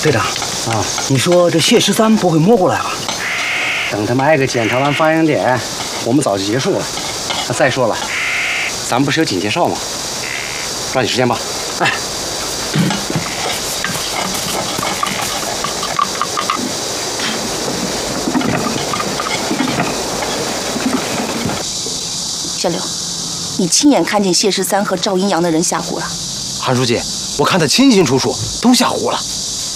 队长啊，你说这谢13不会摸过来吧？ 等他们挨个检查完发言点，我们早就结束了。再说了，咱们不是有警介绍吗？抓紧时间吧。哎。 小刘，你亲眼看见谢13和赵阴阳的人下湖了？ 韩书记，我看得清清楚楚，都下湖了。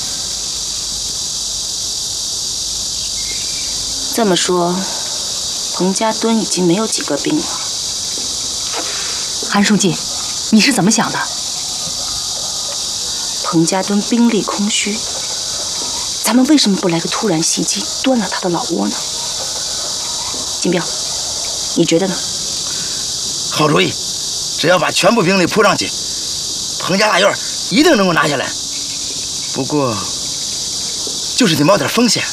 这么说，彭家墩已经没有几个兵了。 韩书记，你是怎么想的？ 彭家墩兵力空虚，咱们为什么不来个突然袭击，端了他的老窝呢？金彪，你觉得呢？ 好主意，只要把全部兵力扑上去，彭家大院一定能够拿下来。不过，就是得冒点风险。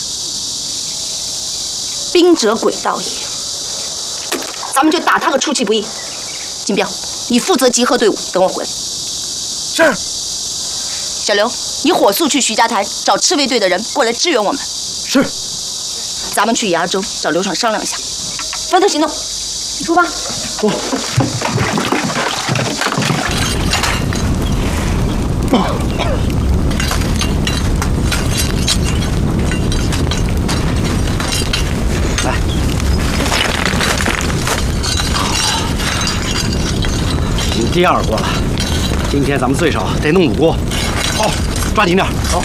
兵者诡道也，咱们就打他个出其不意。金彪，你负责集合队伍，等我回来。 是。 小刘，你火速去徐家台找赤卫队的人过来支援我们。 是。 咱们去崖州找刘爽商量一下，分头行动。出发。走。 来，已经第2锅了，今天咱们最少得弄5锅。好，抓紧点。好。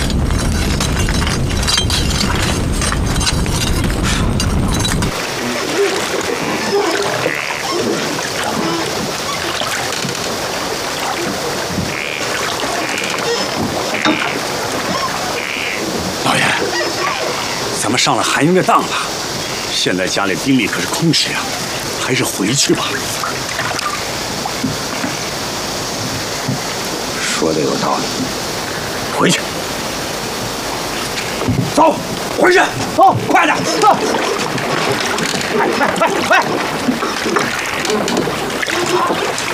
老爷，咱们上了韩营的当了，现在家里兵力可是空实呀，还是回去吧。 说的有道理， 回去。走，回去，走，快点，走，快！